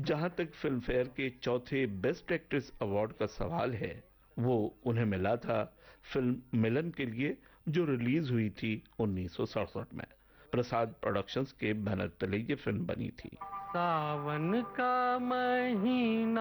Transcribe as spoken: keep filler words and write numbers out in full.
जहां तक film fair के चौथे बेस्ट एक्ट्रेस अवार्ड का सवाल है, वो उन्हें मिला था फिल्म मिलन के लिए, जो रिलीज हुई थी उन्नीस सौ सड़सठ में। प्रसाद प्रोडक्शंस के बैनर तले ये फिल्म बनी थी। सावन का महीना